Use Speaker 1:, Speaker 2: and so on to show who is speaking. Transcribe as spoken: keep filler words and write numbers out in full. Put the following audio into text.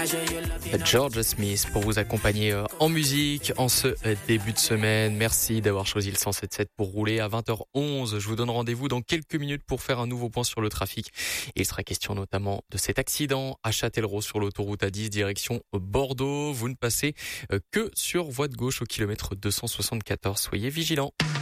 Speaker 1: George Smith pour vous accompagner en musique en ce début de semaine. Merci d'avoir choisi le cent sept sept pour rouler à vingt heures onze. Je vous donne rendez-vous dans quelques minutes pour faire un nouveau point sur le trafic. Et il sera question notamment de cet accident à Châtellerault sur l'autoroute A dix direction Bordeaux. Vous ne passez que sur voie de gauche au kilomètre deux cent soixante-quatorze. Soyez vigilants.